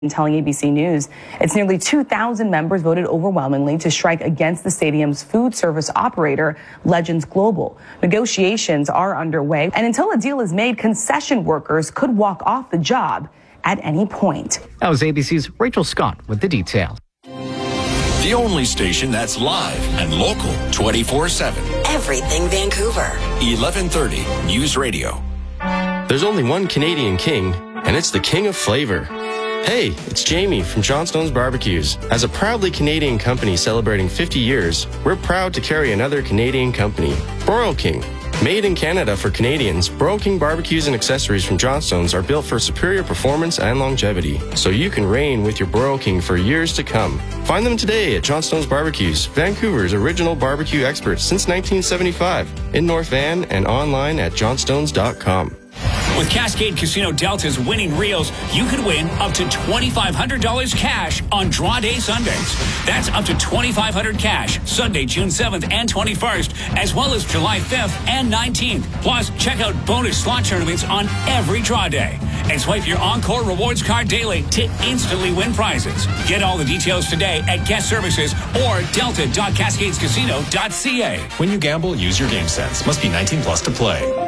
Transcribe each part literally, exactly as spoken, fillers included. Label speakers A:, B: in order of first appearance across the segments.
A: telling A B C News its nearly two thousand members voted overwhelmingly to strike against the stadium's food service operator, Legends Global. Negotiations are underway, and until a deal is made, concession workers could walk off the job at any point.
B: That was A B C's Rachel Scott with the details.
C: The only station that's live and local twenty-four seven.
D: Everything Vancouver.
C: eleven thirty News Radio.
E: There's only one Canadian king, and it's the king of flavor. Hey, it's Jamie from Johnstone's Barbecues. As a proudly Canadian company celebrating fifty years, we're proud to carry another Canadian company, Broil King. Made in Canada for Canadians, Broil King barbecues and accessories from Johnstone's are built for superior performance and longevity, so you can reign with your Broil King for years to come. Find them today at Johnstone's Barbecues, Vancouver's original barbecue experts since nineteen seventy-five, in North Van and online at johnstones dot com.
F: With Cascade Casino Delta's winning reels, you could win up to twenty-five hundred dollars cash on draw day Sundays. That's up to twenty-five hundred dollars cash Sunday, June seventh and twenty-first, as well as July fifth and nineteenth. Plus, check out bonus slot tournaments on every draw day. And swipe your Encore Rewards card daily to instantly win prizes. Get all the details today at Guest Services or delta dot cascades casino dot c a.
G: When you gamble, use your game sense. Must be nineteen plus to play.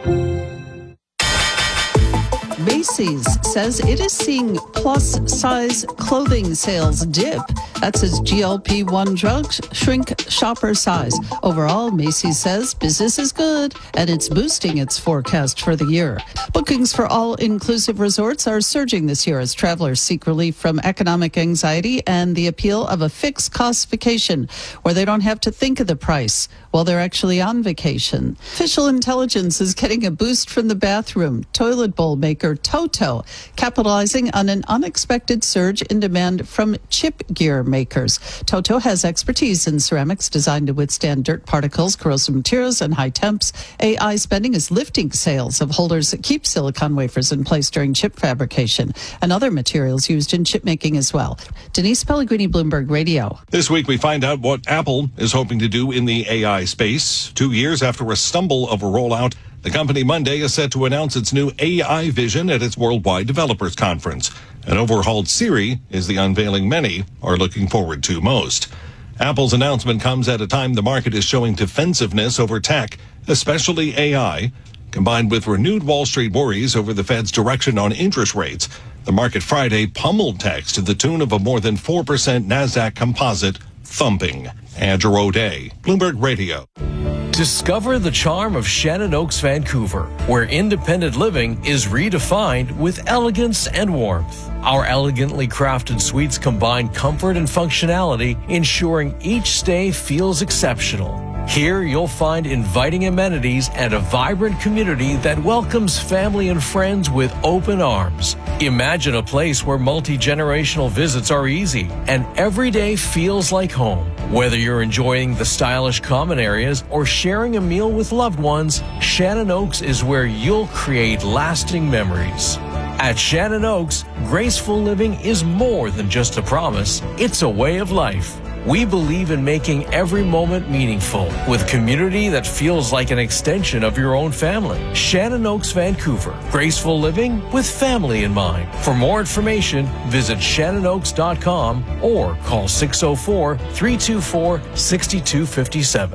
H: Macy's says it is seeing plus-size clothing sales dip. That's its G L P one drug shrink shopper size. Overall, Macy's says business is good, and it's boosting its forecast for the year. Bookings for all-inclusive resorts are surging this year as travelers seek relief from economic anxiety and the appeal of a fixed-cost vacation where they don't have to think of the price while they're actually on vacation. Official intelligence is getting a boost from the bathroom toilet bowl maker Toto, capitalizing on an unexpected surge in demand from chip gear makers. Toto has expertise in ceramics designed to withstand dirt particles, corrosive materials, and high temps. A I spending is lifting sales of holders that keep silicon wafers in place during chip fabrication and other materials used in chip making as well. Denise Pellegrini, Bloomberg Radio.
I: This week we find out what Apple is hoping to do in the A I space. Two years after a stumble of a rollout, the company Monday is set to announce its new A I vision at its Worldwide Developers Conference. An overhauled Siri is the unveiling many are looking forward to most. Apple's announcement comes at a time the market is showing defensiveness over tech, especially A I. Combined with renewed Wall Street worries over the Fed's direction on interest rates, the market Friday pummeled techs to the tune of a more than four percent NASDAQ composite thumping. Andrew O'Day, Bloomberg Radio.
J: Discover the charm of Shannon Oaks, Vancouver, where independent living is redefined with elegance and warmth. Our elegantly crafted suites combine comfort and functionality, ensuring each stay feels exceptional. Here you'll find inviting amenities and a vibrant community that welcomes family and friends with open arms. Imagine a place where multi-generational visits are easy and every day feels like home. Whether you're enjoying the stylish common areas or sharing a meal with loved ones, Shannon Oaks is where you'll create lasting memories. At Shannon Oaks, graceful living is more than just a promise, it's a way of life. We believe in making every moment meaningful with community that feels like an extension of your own family. Shannon Oaks, Vancouver. Graceful living with family in mind. For more information, visit shannon oaks dot com or call six oh four, three two four, six two five seven.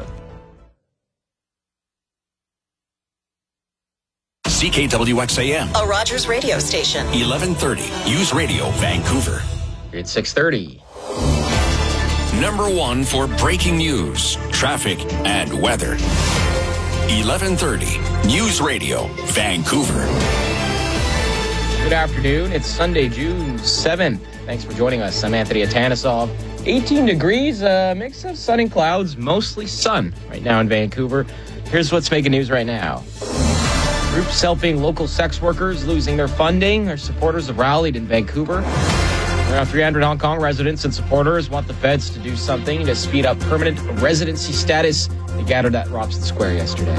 C: C K W X A M.
D: A Rogers radio station.
C: eleven thirty News Radio, Vancouver.
B: It's six thirty.
C: Number one for breaking news, traffic, and weather. eleven thirty News Radio, Vancouver.
B: Good afternoon. It's Sunday, June seventh. Thanks for joining us. I'm Anthony Atanasov. eighteen degrees, a mix of sun and clouds, mostly sun right now in Vancouver. Here's what's making news right now. Groups helping local sex workers losing their funding. Their supporters have rallied in Vancouver. Around three hundred Hong Kong residents and supporters want the feds to do something to speed up permanent residency status. They gathered at Robson Square yesterday.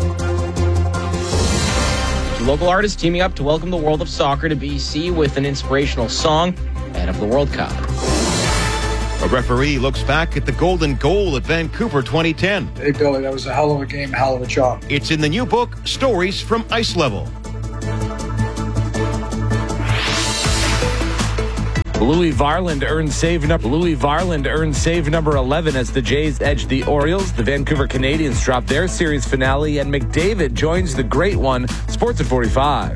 B: Two local artists teaming up to welcome the world of soccer to B C with an inspirational song ahead of the World Cup.
K: A referee looks back at the golden goal at Vancouver twenty ten.
L: Hey, Billy, that was a hell of a game, hell of a job.
K: It's in the new book, Stories from Ice Level.
M: Louis Varland earns save number Louis Varland earns save number eleven as the Jays edge the Orioles. The Vancouver Canadians drop their series finale, and McDavid joins the great one. Sports at forty-five.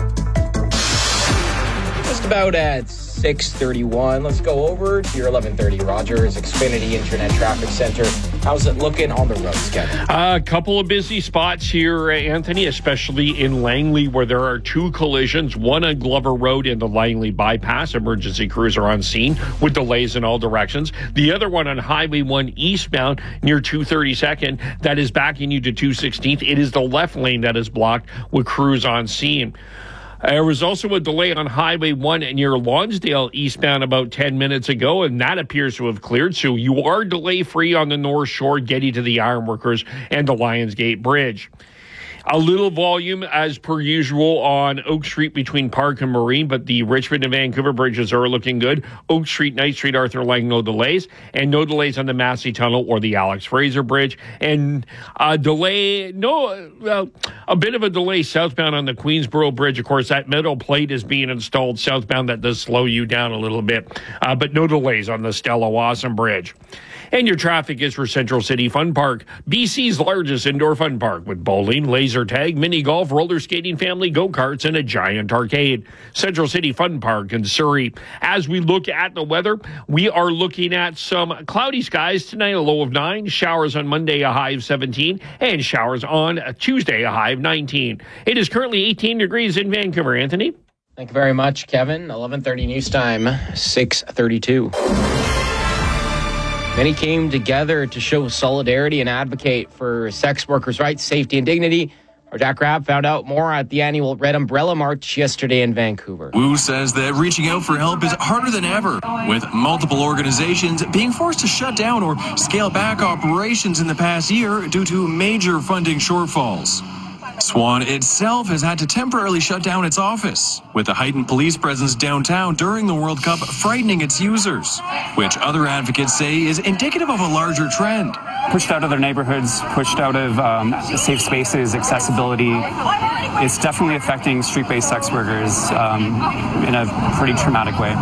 B: Just about at six thirty-one. Let's go over to your eleven thirty Rogers Xfinity Internet Traffic Center. How's it looking on the roads, Kevin?
N: A couple of busy spots here, Anthony, especially in Langley, where there are two collisions. One on Glover Road in the Langley bypass. Emergency crews are on scene with delays in all directions. The other one on Highway one eastbound near two thirty-second. That is backing you to two sixteenth. It is the left lane that is blocked with crews on scene. There was also a delay on Highway one near Lonsdale eastbound about ten minutes ago, and that appears to have cleared. So you are delay-free on the North Shore getting to the Ironworkers and the Lionsgate Bridge. A little volume, as per usual, on Oak Street between Park and Marine, but the Richmond and Vancouver bridges are looking good. Oak Street, Knight Street, Arthur Lang, no delays. And no delays on the Massey Tunnel or the Alex Fraser Bridge. And a delay, no, well, a bit of a delay southbound on the Queensboro Bridge. Of course, that metal plate is being installed southbound. That does slow you down a little bit. Uh, but no delays on the Stella Wasson Bridge. And your traffic is for Central City Fun Park, B C's largest indoor fun park with bowling, laser tag, mini golf, roller skating, family go-karts, and a giant arcade. Central City Fun Park in Surrey. As we look at the weather, we are looking at some cloudy skies tonight, a low of nine, showers on Monday, a high of seventeen, and showers on Tuesday, a high of nineteen. It is currently eighteen degrees in Vancouver. Anthony?
B: Thank you very much, Kevin. eleven thirty news time, six thirty-two. Many came together to show solidarity and advocate for sex workers' rights, safety, and dignity. Our Jack Rabb found out more at the annual Red Umbrella March yesterday in Vancouver.
O: Wu says that reaching out for help is harder than ever, with multiple organizations being forced to shut down or scale back operations in the past year due to major funding shortfalls. Swan itself has had to temporarily shut down its office, with a heightened police presence downtown during the World Cup frightening its users, which other advocates say is indicative of a larger trend.
P: Pushed out of their neighborhoods, pushed out of um, safe spaces, accessibility. It's definitely affecting street-based sex workers um, in a pretty traumatic way.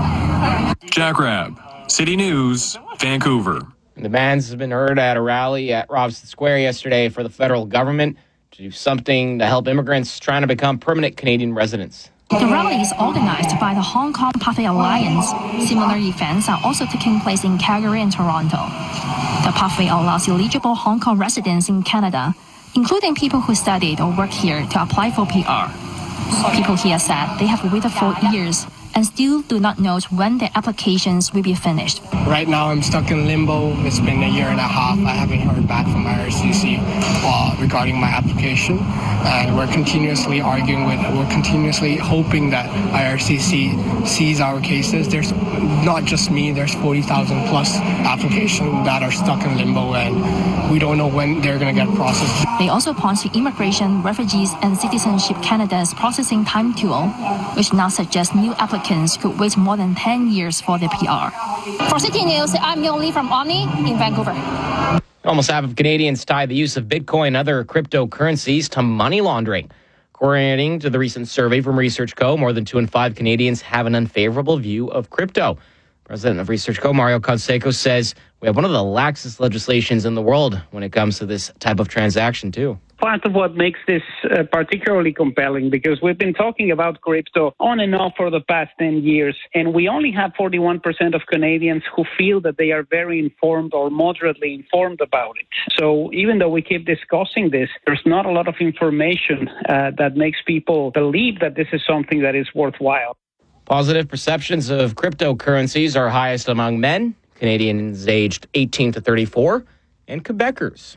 O: Jack Rabb, City News, Vancouver.
B: The bands have been heard at a rally at Robson Square yesterday for the federal government to do something to help immigrants trying to become permanent Canadian residents.
Q: The rally is organized by the Hong Kong Pathway Alliance. Similar events are also taking place in Calgary and Toronto. The Pathway allows eligible Hong Kong residents in Canada, including people who studied or work here, to apply for P R. People here said they have waited for years and still do not know when their applications will be finished.
R: Right now I'm stuck in limbo. It's been a year and a half. I haven't heard back from I R C C uh, regarding my application. And we're continuously arguing with, we're continuously hoping that I R C C sees our cases. There's not just me, there's forty thousand plus applications that are stuck in limbo, and we don't know when they're going to get processed.
Q: They also point to Immigration, Refugees and Citizenship Canada's processing time tool, which now suggests new applicants could wait more than ten years for their P R.
S: For City News, I'm Yong Lee from Omni in Vancouver.
B: Almost half of Canadians tie the use of Bitcoin and other cryptocurrencies to money laundering. According to the recent survey from Research Co., more than two in five Canadians have an unfavorable view of crypto. President of Research Co., Mario Canseco, says we have one of the laxest legislations in the world when it comes to this type of transaction, too.
T: Part of what makes this uh, particularly compelling, because we've been talking about crypto on and off for the past ten years, and we only have forty-one percent of Canadians who feel that they are very informed or moderately informed about it. So even though we keep discussing this, there's not a lot of information uh, that makes people believe that this is something that is worthwhile.
B: Positive perceptions of cryptocurrencies are highest among men, Canadians aged eighteen to thirty-four, and Quebecers.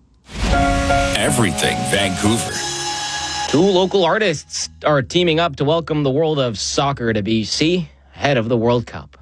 C: Everything Vancouver.
B: Two local artists are teaming up to welcome the world of soccer to B C ahead of the World Cup.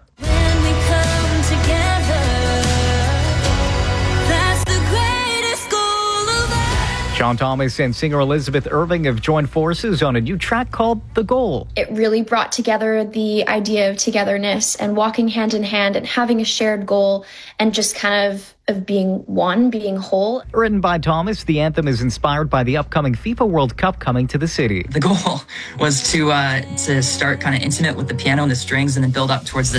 U: John Thomas and singer Elizabeth Irving have joined forces on a new track called The Goal.
V: It really brought together the idea of togetherness and walking hand in hand and having a shared goal and just kind of of being one, being whole.
U: Written by Thomas, the anthem is inspired by the upcoming FIFA World Cup coming to the city.
W: The goal was to uh, to start kind of intimate with the piano and the strings and then build up towards the